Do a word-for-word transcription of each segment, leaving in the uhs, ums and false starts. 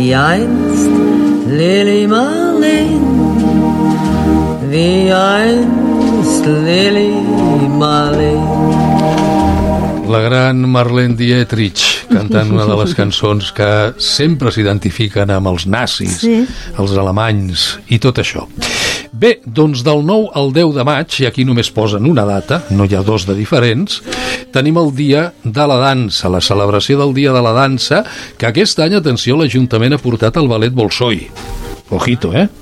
wie einst Lili Marleen, wie einst Lili Marleen. La gran Marlene Dietrich cantant una de les cançons que sempre s'identifiquen amb els nazis, sí. els alemanys i tot això. Bé, doncs del nou al deu de maig, i aquí només posen una data, no hi ha dos de diferents, tenim el Dia de la Dansa, la celebració del Dia de la Dansa, que aquest any, atenció, l'Ajuntament ha portat el ballet Bolshoi. Ojito, eh?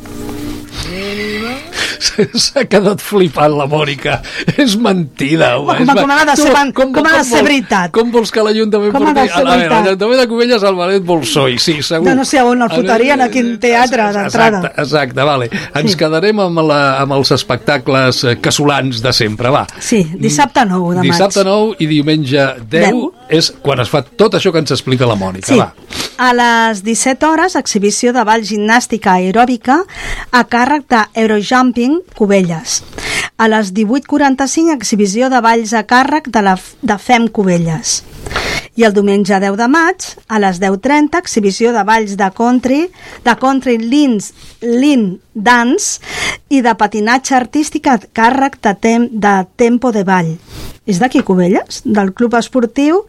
S'ha quedat flipant la Mònica. És mentida. Oh, com, com ha de ser, tu, com, com ha de ser veritat? Com vols que l'Ajuntament porti? A veure, l'Ajuntament de Cubelles al ballet Bolshoi, sí, segur. No, no sé on el fotarien, a quin teatre d'entrada. Exacte, exacte, vale. Ens sí. quedarem amb, la, amb els espectacles casolans de sempre, va. Sí, dissabte nou de maig. Dissabte nou i diumenge deu és quan es fa tot això que ens explica la Mònica, sí. va. A les disset hores, exhibició de ball gimnàstica aeròbica a càrrec d'Eurojumping Cubelles. A les divuit quaranta-cinc, exhibició de balls a càrrec de, la, de Fem Cubelles. I el diumenge deu de maig, a les deu trenta, exhibició de balls de country, de country lins, lean dance i de patinatge artístic a càrrec de, tem, de Tempo de Ball. És d'aquí Cubelles, del club esportiu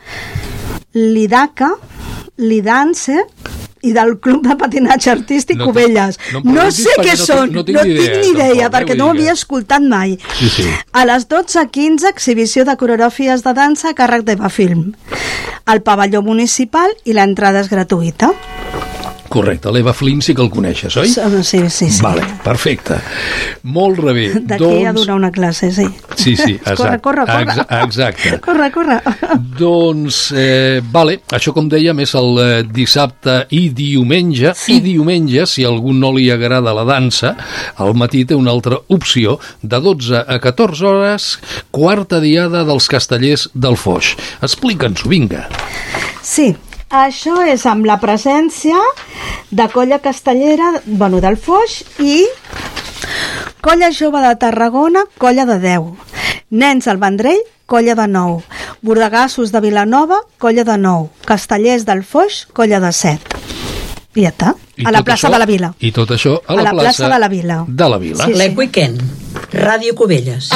Lidaca, Lidance i del club de patinatge artístic no, Cubelles. No, no, no sé què no, són, no, no tinc, no tinc ni idea, tampoc, perquè no ho havia escoltat mai. Sí, sí. A les dotze quinze, exhibició de coreografies de dansa a càrrec d'Eva Film. Al pavelló municipal i l'entrada és gratuïta. Correcte, l'Eva Flynn sí que el coneixes, oi? Sí, sí, sí. Vale, perfecte. Molt bé. D'aquí doncs... a donar una classe, sí. Sí, sí, exacte. Corre, corre, corre. Exacte. Corre, corre. Doncs, eh, vale, això com dèiem és el eh, dissabte i diumenge, sí. I diumenge, si a algú no li agrada la dansa, al matí té una altra opció, de dotze a catorze hores, quarta diada dels Castellers del Foix. Explica'ns-ho, vinga. Sí, això és amb la presència de Colla Castellera, bueno, del Foix, i Colla Jove de Tarragona, Colla de deu. Nens al Vendrell, Colla de nou. Bordegassos de Vilanova, Colla de nou. Castellers del Foix, Colla de set. I ja està. I a la plaça això, de la Vila. I tot això a la, a la plaça, plaça de la Vila. De la Vila. Sí, sí. L'Ec Weekend, Ràdio Cubelles.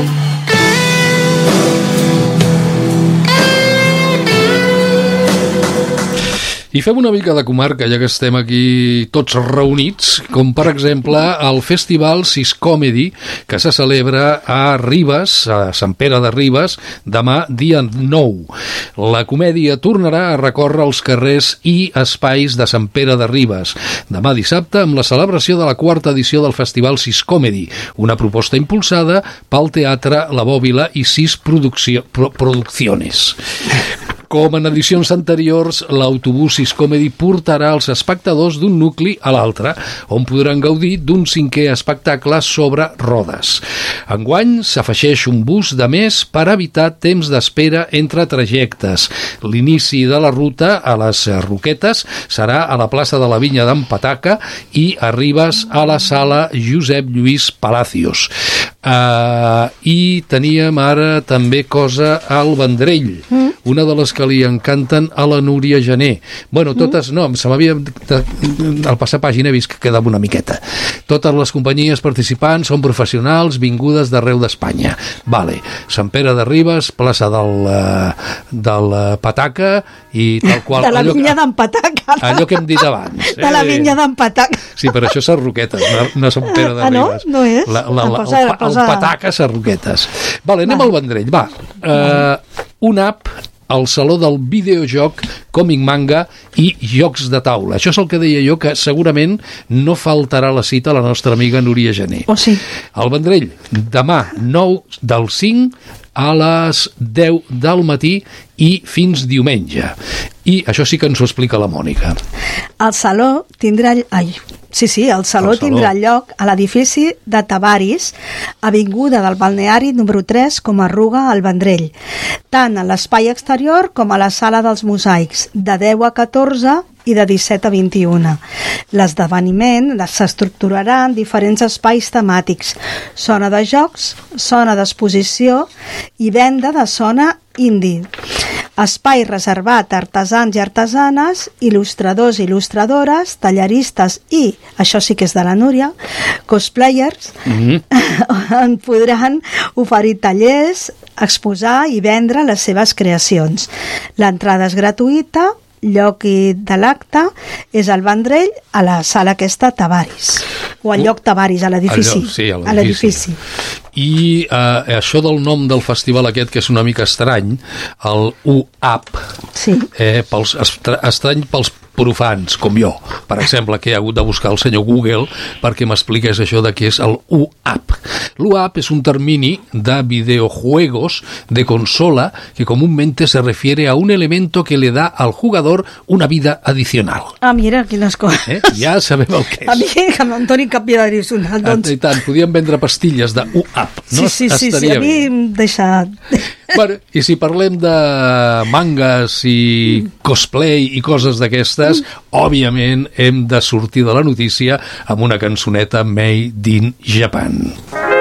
I fem una mica de comarca, ja que estem aquí tots reunits, com per exemple el Festival Sis Comedy, que se celebra a Ribes, a Sant Pere de Ribes, demà dia nou. La comèdia tornarà a recórrer els carrers i espais de Sant Pere de Ribes, demà dissabte amb la celebració de la quarta edició del Festival Sis Comedy, una proposta impulsada pel Teatre La Bòbila i Sis Produccio, Pro, Producciones. Com en edicions anteriors, l'autobús Sis Comedy portarà els espectadors d'un nucli a l'altre, on podran gaudir d'un cinquè espectacle sobre rodes. Enguany s'afegeix un bus de més per evitar temps d'espera entre trajectes. L'inici de la ruta a les Roquetes serà a la plaça de la Vinya d'en Pataca i arribes a la sala Josep Lluís Palacios. Uh, I teníem ara també cosa al Vendrell, mm. una de les que li encanten a la Núria Gené. Bueno, totes no, se m'havia al passar pàgina he vist que quedava una miqueta. Totes les companyies participants són professionals vingudes d'arreu d'Espanya. Vale, Sant Pere de Ribes, plaça del, del Pataca i tal qual. De la Vinya d'en Pataca. Allò que hem dit abans. De la Vinya d'en Pataca. Sí, però això és Roquetes, no, no Sant Pere de Ribes. Ah, no? No és? La, la, la, el, el Pataca, Roquetes. Vale, anem va. al Vendrell, va. Uh, una app al Saló del Videojoc, Còmic Manga i Jocs de Taula. Això és el que deia jo, que segurament no faltarà la cita a la nostra amiga Núria Gené. Oh, sí. Al Vendrell, demà nou del cinc a les deu del matí i fins diumenge. I això sí que ens ho explica la Mònica. El Saló tindrà... Ai, sí, sí, el Saló, el saló. tindrà lloc a l'edifici de Tavaris, avinguda del Balneari número tres, com a Arruga, al Vendrell, tant a l'espai exterior com a la sala dels mosaics, de deu a catorze i de disset a vint-i-una. L'esdeveniment s'estructurarà en diferents espais temàtics: zona de jocs, zona d'exposició i venda de zona indie. espai reservat a artesans i artesanes, il·lustradors i il·lustradores, tallaristes i, això sí que és de la Núria, cosplayers, mm-hmm. on podran oferir tallers, exposar i vendre les seves creacions. L'entrada és gratuïta, lloc de l'acte és al Vendrell, a la sala aquesta Tavaris, o al lloc Tavaris, a l'edifici. Sí, a l'edifici. I eh, això del nom del festival aquest, que és una mica estrany, el U A P, sí. eh, pels, estrany pels profans, com jo, per exemple, que he hagut de buscar el senyor Google perquè m'expliqués això de què és el U A P. L'U A P es un termini de videojuegos de consola que comúnmente se refiere a un elemento que le da al jugador una vida adicional. Ah, mira, quines coses. Eh? Ja sabem el que és. A mi que em doni cap vida adicional, doncs. I tant, podíem vendre pastilles de U A P, no? Sí, sí, sí, sí, a mi em deixa... Bueno, i si parlem de mangas i cosplay i coses d'aquestes, òbviament hem de sortir de la notícia amb una cançoneta Made in Japan.